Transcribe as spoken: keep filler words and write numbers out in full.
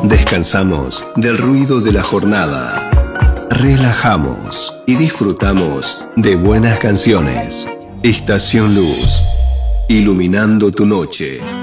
Descansamos del ruido de la jornada. Relajamos y disfrutamos de buenas canciones. Estación Luz, iluminando tu noche.